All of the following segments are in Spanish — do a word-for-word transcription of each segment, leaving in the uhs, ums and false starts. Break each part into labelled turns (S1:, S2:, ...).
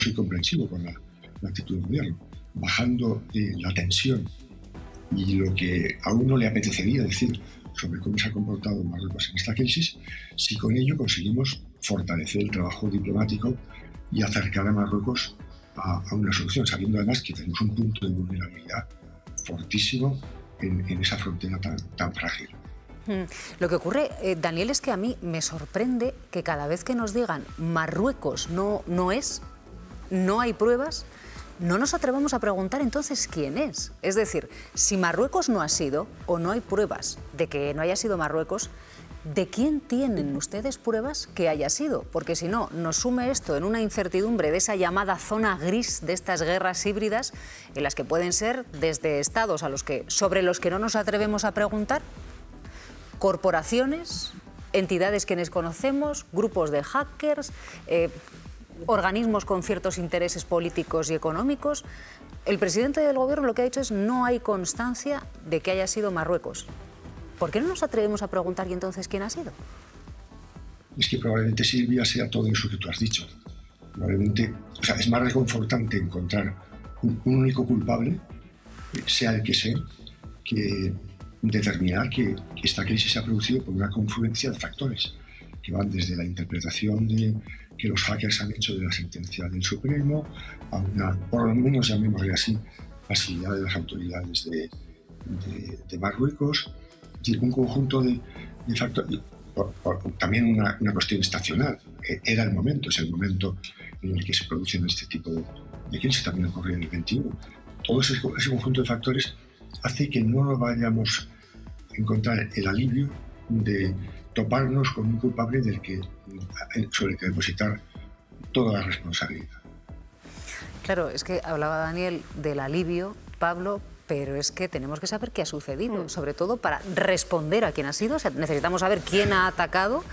S1: soy comprensivo con la, la actitud del gobierno, bajando eh, la tensión y lo que a uno le apetecería decir sobre cómo se ha comportado Marruecos en esta crisis, si con ello conseguimos fortalecer el trabajo diplomático y acercar a Marruecos a, a una solución, sabiendo además que tenemos un punto de vulnerabilidad fortísimo en, en esa frontera tan, tan frágil.
S2: Mm. Lo que ocurre, eh, Daniel, es que a mí me sorprende que cada vez que nos digan Marruecos no, no es, no hay pruebas, no nos atrevamos a preguntar entonces quién es. Es decir, si Marruecos no ha sido o no hay pruebas de que no haya sido Marruecos, ¿de quién tienen ustedes pruebas que haya sido? Porque si no, nos sume esto en una incertidumbre de esa llamada zona gris de estas guerras híbridas, en las que pueden ser desde estados a los que, sobre los que no nos atrevemos a preguntar, corporaciones, entidades que desconocemos, grupos de hackers, eh, organismos con ciertos intereses políticos y económicos. El presidente del gobierno lo que ha dicho es no hay constancia de que haya sido Marruecos. ¿Por qué no nos atrevemos a preguntar y entonces quién ha sido?
S1: Es que probablemente, Silvia, sea todo eso que tú has dicho. Probablemente, o sea, es más reconfortante encontrar un, un único culpable, sea el que sea, que determinar que, que esta crisis se ha producido por una confluencia de factores que van desde la interpretación de, que los hackers han hecho de la sentencia del Supremo a una, por lo menos llamémosle así, pasividad de las autoridades de, de, de Marruecos. Es decir, un conjunto de, de factores, por, por, también una, una cuestión estacional. Era el momento, es el momento en el que se producen este tipo de, de crisis, también ocurrió en el veintiuno. Todo ese, ese conjunto de factores hace que no nos vayamos a encontrar el alivio de toparnos con un culpable del que, sobre el que depositar toda la responsabilidad.
S2: Claro, es que hablaba Daniel del alivio, Pablo, pero es que tenemos que saber qué ha sucedido, mm. sobre todo para responder a quién ha sido. O sea, necesitamos saber quién ha atacado.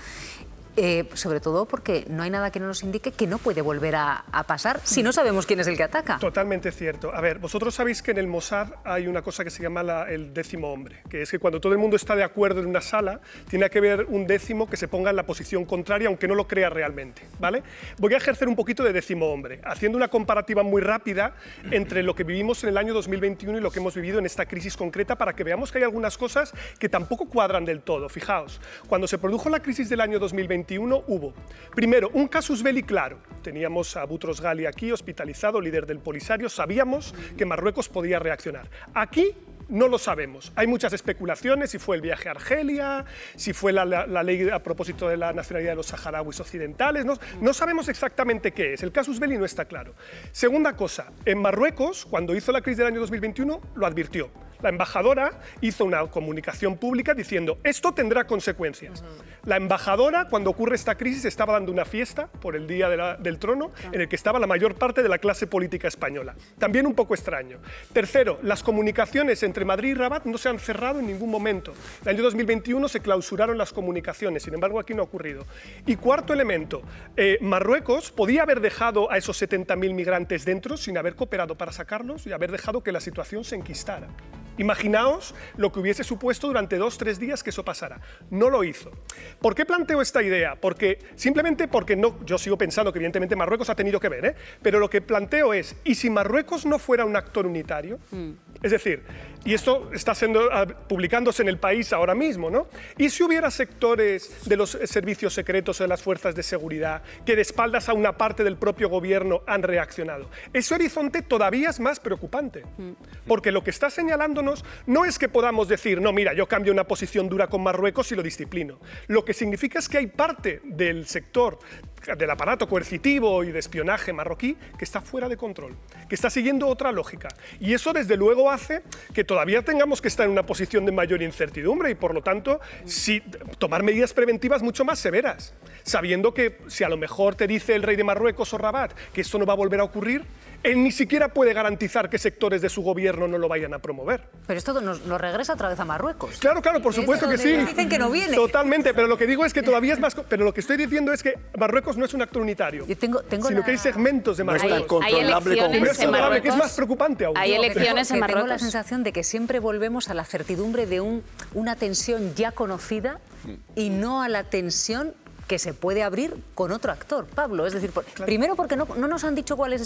S2: Eh, sobre todo porque no hay nada que no nos indique que no puede volver a, a pasar si no sabemos quién es el que ataca.
S3: Totalmente cierto. A ver, vosotros sabéis que en el Mossad hay una cosa que se llama la, el décimo hombre, que es que cuando todo el mundo está de acuerdo en una sala, tiene que haber un décimo que se ponga en la posición contraria, aunque no lo crea realmente, ¿vale? Voy a ejercer un poquito de décimo hombre, haciendo una comparativa muy rápida entre lo que vivimos en el año dos mil veintiuno y lo que hemos vivido en esta crisis concreta, para que veamos que hay algunas cosas que tampoco cuadran del todo. Fijaos, cuando se produjo la crisis del año dos mil veintiuno, hubo, primero, un casus belli claro. Teníamos a Boutros Ghali aquí, hospitalizado, líder del Polisario. Sabíamos que Marruecos podía reaccionar. Aquí no lo sabemos. Hay muchas especulaciones, si fue el viaje a Argelia, si fue la, la, la ley a propósito de la nacionalidad de los saharauis occidentales. No, no sabemos exactamente qué es. El casus belli no está claro. Segunda cosa, en Marruecos, cuando hizo la crisis del año dos mil veintiuno, lo advirtió. La embajadora hizo una comunicación pública diciendo esto tendrá consecuencias. La embajadora, cuando ocurre esta crisis, estaba dando una fiesta por el Día de la, del Trono, en el que estaba la mayor parte de la clase política española. También un poco extraño. Tercero, las comunicaciones entre Madrid y Rabat no se han cerrado en ningún momento. En el año dos mil veintiuno se clausuraron las comunicaciones, sin embargo aquí no ha ocurrido. Y cuarto elemento, eh, Marruecos podía haber dejado a esos setenta mil migrantes dentro sin haber cooperado para sacarlos y haber dejado que la situación se enquistara. Imaginaos lo que hubiese supuesto durante dos, tres días que eso pasara. No lo hizo. ¿Por qué planteo esta idea? Porque, simplemente porque no, yo sigo pensando que evidentemente Marruecos ha tenido que ver, ¿eh? Pero lo que planteo es, ¿y si Marruecos no fuera un actor unitario? Mm. Es decir, y esto está siendo, uh, publicándose en El País ahora mismo, ¿no? ¿Y si hubiera sectores de los servicios secretos o de las fuerzas de seguridad que de espaldas a una parte del propio gobierno han reaccionado? Ese horizonte todavía es más preocupante, mm. porque lo que está señalándonos no es que podamos decir, no, mira, yo cambio una posición dura con Marruecos y lo disciplino. Lo que significa es que hay parte del sector del aparato coercitivo y de espionaje marroquí que está fuera de control, que está siguiendo otra lógica. Y eso, desde luego, hace que todavía tengamos que estar en una posición de mayor incertidumbre y, por lo tanto, sí, tomar medidas preventivas mucho más severas, sabiendo que si a lo mejor te dice el rey de Marruecos o Rabat que esto no va a volver a ocurrir, él ni siquiera puede garantizar que sectores de su gobierno no lo vayan a promover.
S2: Pero esto nos, nos regresa otra vez a Marruecos.
S3: Claro, claro, por supuesto que sí.
S2: Dicen que no viene.
S3: Totalmente, pero lo que digo es que todavía es más... Pero lo que estoy diciendo es que Marruecos no es un actor unitario,
S2: Yo tengo, tengo
S3: sino
S2: la...
S3: que hay segmentos de Marruecos.
S4: No es tan controlable como...
S3: No es controlable, que es más preocupante aún.
S4: Hay elecciones en Marruecos.
S2: Tengo la sensación de que siempre volvemos a la certidumbre de un, una tensión ya conocida y no a la tensión que se puede abrir con otro actor, Pablo. Es decir, por, claro. primero porque no, no nos han dicho cuál es